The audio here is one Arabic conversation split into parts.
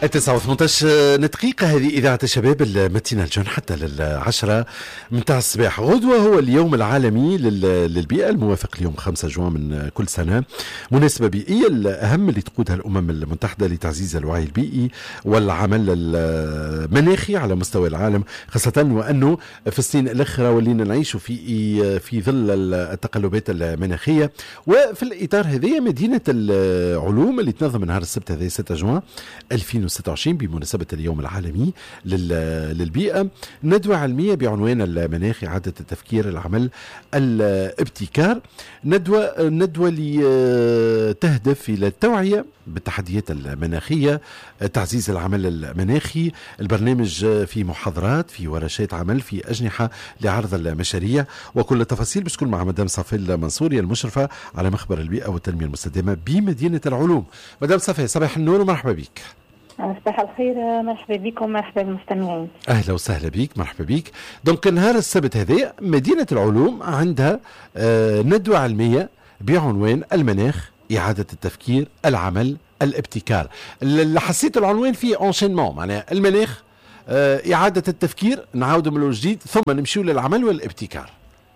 9:18 دقيقة. هذه إذاعة الشباب المتينة الجن حتى للعشرة متاع الصباح. غدوة هو اليوم العالمي للبيئة الموافق ليوم 5 جوان من كل سنة. مناسبة بيئية الأهم اللي تقودها الأمم المتحدة لتعزيز الوعي البيئي والعمل المناخي على مستوى العالم، خاصة وأنه في السنين الأخرى ولينا نعيش في ظل التقلبات المناخية. وفي الإطار هذه مدينة العلوم اللي تنظم نهار السبت هذا 6 جوان 2026 بمناسبة اليوم العالمي للبيئة ندوة علمية بعنوان المناخ إعادة التفكير العمل الابتكار. ندوة لتهدف إلى التوعية بالتحديات المناخية، تعزيز العمل المناخي. البرنامج في محاضرات، في ورشات عمل، في أجنحة لعرض المشاريع. وكل التفاصيل باش تكون مع مدام صفية منصوري المشرفة على مخبر البيئة والتنمية المستدامة بمدينة العلوم. مدام صفية صباح النور ومرحبا بك. صباح الخير، مرحبا بكم، مرحبا بالمستمعين. اهلا وسهلا بك، مرحبا بك. دونك نهار السبت هذا مدينة العلوم عندها ندوة علمية بعنوان المناخ إعادة التفكير العمل الابتكار. اللي حسيت العنوان فيه انشينمون، معناها المناخ إعادة التفكير، نعاودوا من الجديد ثم نمشيو للعمل والابتكار.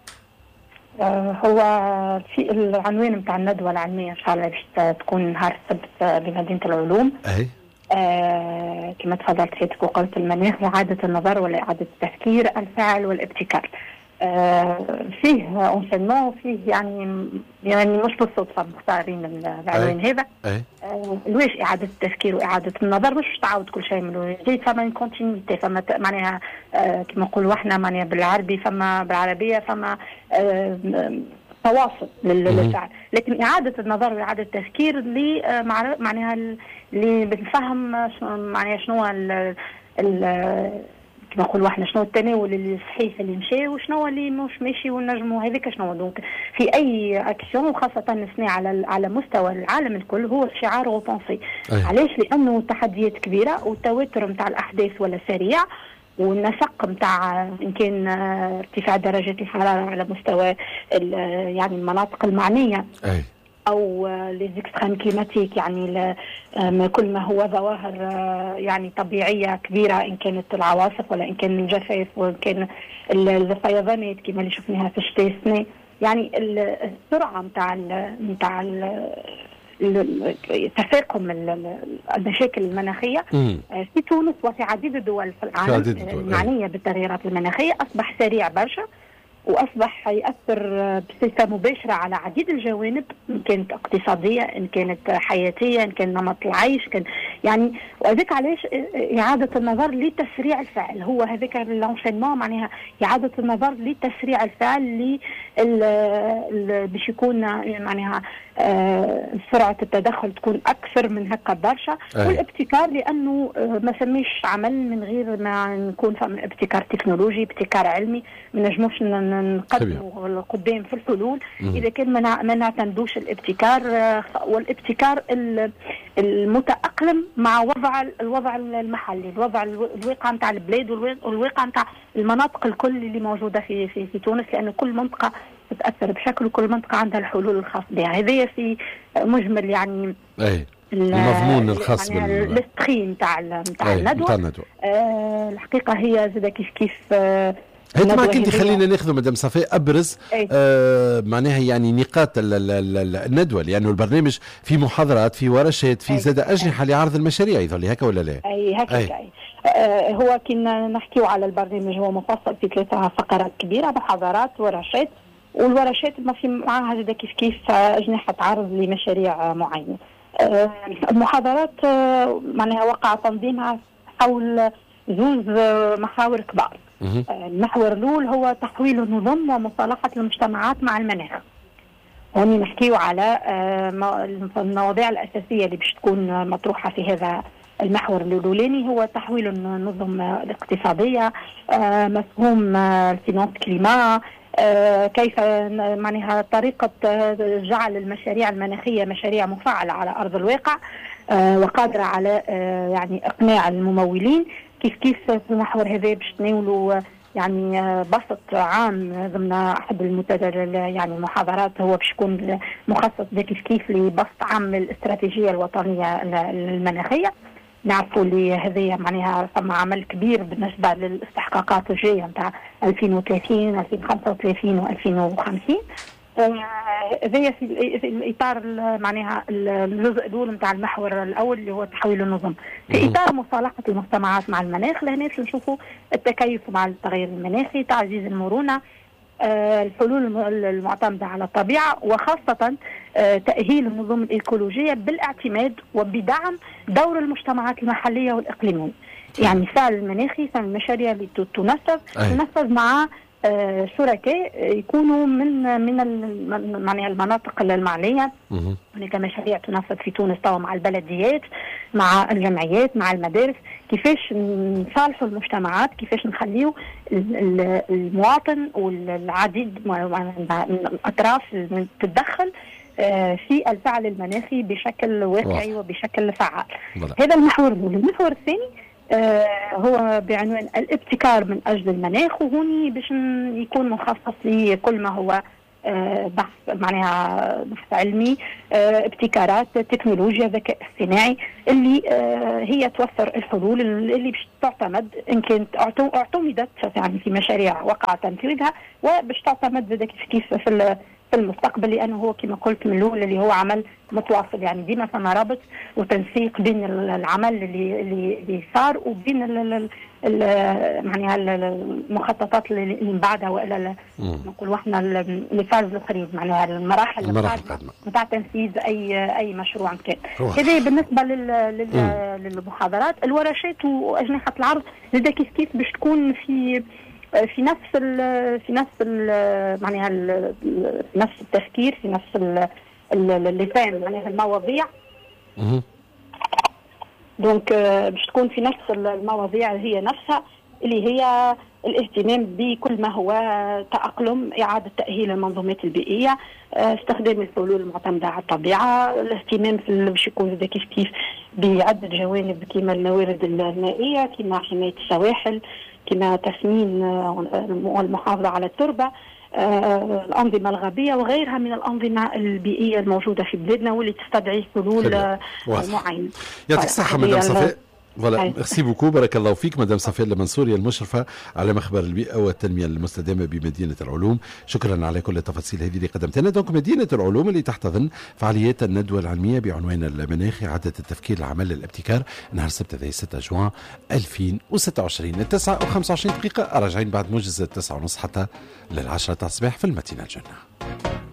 هو في العنوان نتاع الندوة العلمية إن شاء الله باش تكون نهار السبت بمدينة العلوم. كما تفضلت حياتك وقلت المناخ إعادة النظر ولا إعادة التفكير الفاعل والابتكار. فيه انشينمون، فيه يعني مش بالصدفة مختارين العنوان هذا. ليش إعادة التفكير وإعادة النظر؟ مش تعاود كل شيء من جديد، فما كونتينيتي، فما معناها كما نقولوا احنا معناها بالعربي، فما بالعربية فما تواصل للفعل. لكن إعادة النظر وإعادة التفكير اللي معناها اللي بنفهم معناها شنو كما نقولوا احنا شنو التناول الصحيح اللي مشى وشنو اللي مش ماشي ونجموا هذيك شنو. دونك في اي اكسيون وخاصه السنة على مستوى العالم الكل هو شعار وبونسي. علاش؟ لانه التحديات كبيره والتوتر نتاع الاحداث ولا سريع، والنسق نتاع ان كان ارتفاع درجات الحراره على مستوى يعني المناطق المعنيه او ليزيكستريم كليماتيك، يعني كل ما هو ظواهر يعني طبيعيه كبيره، ان كانت العواصف ولا ان كان الجفاف وان كان الفيضانات كما اللي شفناها في الشتاء السنه. يعني السرعه نتاع تفاقم المشاكل المناخيه في تونس وفي عديد الدول في العالم المعنيه بالتغيرات المناخيه اصبح سريع برشا، وأصبح يأثر بصفة مباشرة على عديد الجوانب، إن كانت اقتصادية، إن كانت حياتية، إن كان نمط العيش، كان يعني. وذلك علاش إعادة النظر لتسريع الفعل هو هذاك اللانشينمون، معناها إعادة النظر لتسريع الفعل باش يكون معناها سرعة التدخل تكون أكثر من هكا برشا. والابتكار لأنه ما سميش عمل من غير ما نكون فما ابتكار تكنولوجي، ابتكار علمي. ما نجموش نقدموا قدام في الحلول إذا كان ما نعتمدوش الابتكار، والابتكار المتأقلم مع الوضع المحلي، الواقع نتاع البلاد والواقع نتاع المناطق الكل اللي موجودة في تونس، لأن كل منطقة تتأثر بشكل وكل منطقة عندها الحلول الخاص بها. هذه في مجمل يعني المضمون الخاص يعني الاستخي نتاع الندوة. الحقيقة هي زاد كيف هذا ما كنت خلينا ناخذ مدام صفاء ابرز معناها يعني نقاط الندوه، لانه البرنامج في محاضرات، في ورشات، في زاد اجنحه لعرض المشاريع، يظل هكا ولا لا؟ هكا. هو كنا نحكيو على البرنامج هو مفصل في 3 فقرات كبيره، محاضرات، ورشات. والورشات ما في معها زاد كيف اجنحه عرض لمشاريع معينه. المحاضرات معناها وقع تنظيمها حول 2 محاور كبار. المحور الأول هو تحويل النظم ومصالحة المجتمعات مع المناخ. هوني نحكيو على المواضيع الأساسية اللي باش تكون مطروحة في هذا المحور الأولاني، هو تحويل النظم الاقتصادية، مفهوم الفينانس كليما، كيف معناها طريقة جعل المشاريع المناخية مشاريع مفعلة على أرض الواقع وقادرة على يعني إقناع الممولين. كيف في المحور هذا باش تناولوا يعني بسط عام ضمن احد يعني المحاضرات، هو باش يكون مخصص كيف لبسط عام الاستراتيجيه الوطنيه المناخيه. نعرفوا اللي هذه معناها ثم عمل كبير بالنسبه للاستحقاقات الجايه نتاع 2030 2035 و2050. هذه في الاطار معناها الجزء الاول نتاع المحور الاول اللي هو تحويل النظم في اطار مصالحه المجتمعات مع المناخ. لهنا نشوفوا التكيف مع التغير المناخي، تعزيز المرونه، الحلول المعتمده على الطبيعه، وخاصه تاهيل النظم الايكولوجيه بالاعتماد وبدعم دور المجتمعات المحليه والاقليميه. يعني الفعل المناخي المشاريع اللي تنفذ مع شركاء يكونوا من معناها المناطق المعنيه. هناك مشاريع تنفذ في تونس توا مع البلديات، مع الجمعيات، مع المدارس، كيفاش نصالحوا المجتمعات، كيفاش نخليوا المواطن والعديد من الاطراف تتدخل في الفعل المناخي بشكل واقعي وبشكل فعال. هذا المحور الاول. المحور الثاني هو بعنوان الابتكار من أجل المناخ، وهوني باش يكون مخصص لكل ما هو بحث معناها بحث علمي، ابتكارات، تكنولوجيا، ذكاء اصطناعي، اللي هي توفر الحلول اللي باش تعتمد ان كانت اعتمدت يعني في مشاريع وقع تنفيذها، وباش تعتمد كيف في المستقبل، لانه هو كما قلت من الاول اللي هو عمل متواصل. يعني ديما فما رابط وتنسيق بين العمل اللي صار وبين معناها المخططات اللي من بعدها، والا نقولوا احنا الفاز الاخرين معناها المراحل القادمه نتاع تنفيذ اي مشروع كان. هذه بالنسبه للمحاضرات. الورشات واجنحه العرض زاد كيف باش تكون في نفس معناها نفس التفكير، في نفس اللسان معناها المواضيع. دونك باش تكون في نفس المواضيع هي نفسها، اللي هي الاهتمام بكل ما هو تأقلم، إعادة تأهيل المنظومات البيئية، استخدام الحلول المعتمدة على الطبيعة، الاهتمام باش يكون كيف بعدة جوانب كما الموارد المائية، كما حماية السواحل، كما تسمين والمحافظة على التربة، الأنظمة الغابية وغيرها من الأنظمة البيئية الموجودة في بلادنا واللي تستدعي حلول معينة. يعطيك الصحة مدام صفاء. فوالا ميرسي بوكو، بارك الله فيك مدام صفاء المنصوري المشرفة على مخبر البيئة والتنمية المستدامة بمدينة العلوم. شكرا على كل التفاصيل هذه اللي قدمتنا. دونك مدينة العلوم اللي تحتضن فعاليات الندوة العلمية بعنوان المناخ إعادة التفكير العمل الابتكار نهار السبت 6 جوان 2026 9:25 راجعين بعد موجز 9:30 حتى 10 تاع الصباح في المتينة الجنة.